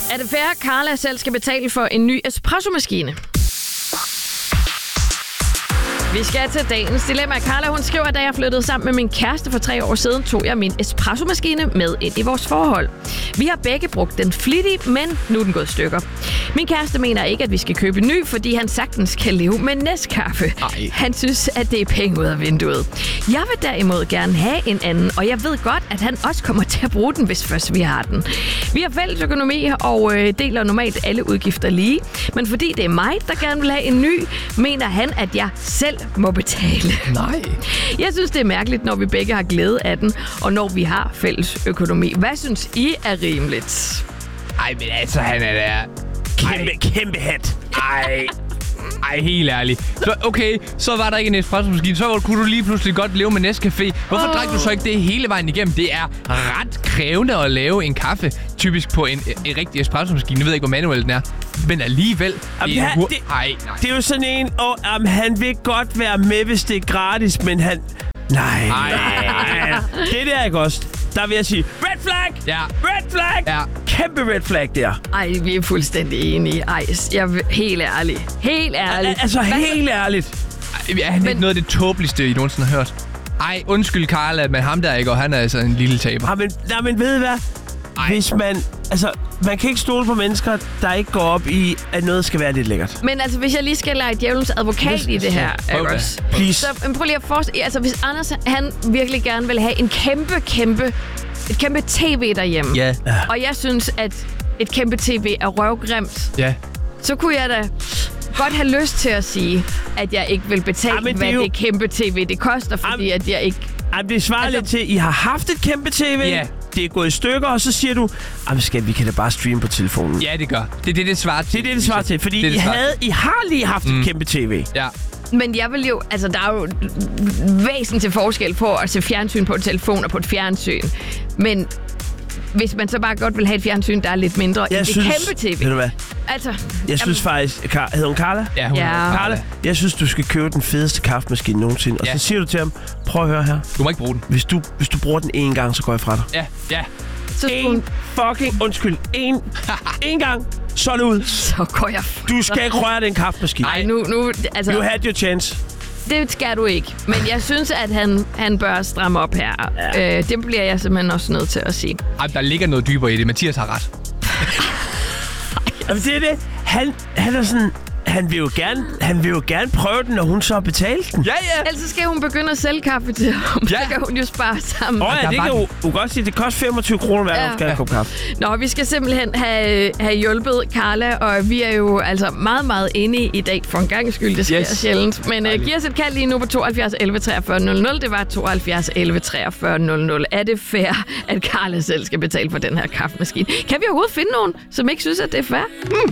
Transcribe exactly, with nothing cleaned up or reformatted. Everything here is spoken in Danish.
Er det fair, at Carla selv skal betale for en ny espresso-maskine? Vi skal til dagens dilemma. Carla, hun skriver, at da jeg flyttede sammen med min kæreste for tre år siden, tog jeg min espresso-maskine med ind i vores forhold. Vi har begge brugt den flittigt, men nu er den gået i stykker. Min kæreste mener ikke, at vi skal købe en ny, fordi han sagtens kan leve med Nescafé. Ej. Han synes, at det er penge ud af vinduet. Jeg vil derimod gerne have en anden, og jeg ved godt, at han også kommer til at bruge den, hvis først vi har den. Vi har fælles økonomi og øh, deler normalt alle udgifter lige, men fordi det er mig, der gerne vil have en ny, mener han, at jeg selv må betale. Nej. Jeg synes, det er mærkeligt, når vi begge har glæde af den, og når vi har fælles økonomi. Hvad synes I er rimeligt? Ej, men altså, han er der... Kæmpe, kæmpe hat. Ej. Ej, helt ærligt. Så okay, så var der ikke en espresso-maskine. Så kunne du lige pludselig godt leve med Nescafé. Hvorfor oh. drak du så ikke det hele vejen igennem? Det er ret krævende at lave en kaffe, typisk på en, en rigtig espresso-maskine. Jeg ved ikke, hvor manuel den er. Men alligevel... Jamen, det, er, det, ej, nej. Det er jo sådan en, og um, han vil godt være med, hvis det er gratis, men han... Nej. Ej. Ej. Det der, ikke også? Der vil jeg sige, red flag! Ja. Red flag! Ja. Kæmpe red flag der. Ej, vi er fuldstændig enige. Ej, jeg er helt ærlig. Helt ærligt. Al- altså, helt ærligt. Ej, er han men... ikke noget af det tåbeligste, I nogensinde har hørt? Ej, undskyld, Carla, men ham der ikke, og han er altså en lille taber. Ja, men, nej, men ved I hvad? Ej. Hvis man... Altså, man kan ikke stole på mennesker, der ikke går op i, at noget skal være lidt lækkert. Men altså, hvis jeg lige skal lege djævelens advokat i det her, okay. Please. Så prøv lige at forestille... Altså, hvis Anders, han virkelig gerne vil have en kæmpe, kæmpe... Et kæmpe tv derhjemme. Ja. Og jeg synes, at et kæmpe tv er røvgrimt. Ja. Så kunne jeg da godt have lyst til at sige, at jeg ikke vil betale, ja, det hvad jo... det kæmpe tv det koster, fordi Am... at jeg ikke... Jamen, det svarer altså... lidt til, at I har haft et kæmpe tv, ja. Det er gået i stykker, og så siger du, jamen skat, vi kan da bare streame på telefonen. Ja, det gør. Det er det, det svarer til. Det er det, det svarer til, fordi det, det I, havde, I har lige haft mm. et kæmpe tv. Ja. Men jeg vil jo... Altså, der er jo væsentlig til forskel på at se fjernsyn på en telefon og på et fjernsyn. Men... Hvis man så bare godt vil have et fjernsyn, der er lidt mindre jeg end synes, det kæmpe tv. Ved du hvad? Altså, jeg jamen, synes faktisk... Kar- hedder hun Carla? Ja, hun ja. hedder Carla. Jeg synes, du skal købe den fedeste kaffemaskine nogensinde. Og ja. Så siger du til ham, prøv at høre her. Du må ikke bruge den. Hvis du, hvis du bruger den én gang, så går jeg fra dig. Ja, ja. Så en fucking... Undskyld. En, en gang, så er det ud. Så går jeg fra Du skal ikke røre den kaffemaskine. Nej, nu... nu altså, you had your chance. Det skal du ikke. Men jeg synes, at han, han bør stramme op her. Ja. Øh, det bliver jeg simpelthen også nødt til at sige. Ej, der ligger noget dybere i det. Mathias har ret. Jamen, det er det. Han, han er sådan... Han vil, jo gerne, han vil jo gerne prøve den, når hun så har betalt den. Ja, ja. Ellers skal hun begynde at sælge kaffe til ham. Ja. Så kan hun jo spare sammen. Åh oh, ja, det kan jo, du kan godt sige, det koster femogtyve kroner hver gang, ja. Skal kop kaffe. Nå, vi skal simpelthen have, have hjulpet Carla, og vi er jo altså meget, meget enige i dag for en gang skyld. Det sker yes. sjældent. Men uh, giv os et kald lige nu på tooghalvfjerds elleve treogfyrre nul nul. Det var tooghalvfjerds elleve treogfyrre nul nul. Er det fair, at Carla selv skal betale for den her kaffemaskine? Kan vi overhovedet finde nogen, som ikke synes, at det er fair? Mm.